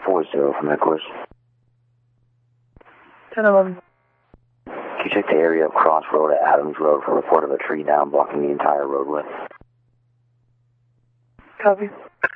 40 from headquarters. 10-11. Can you check the area of Cross Road at Adams Road for a report of a tree down blocking the entire roadway? Copy.